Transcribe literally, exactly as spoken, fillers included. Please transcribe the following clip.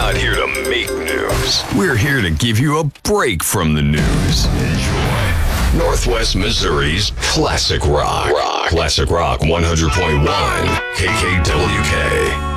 not here to make news. We're here to give you a break from the news. Enjoy Northwest Missouri's Classic Rock. Rock. Classic Rock one hundred point one K K W K.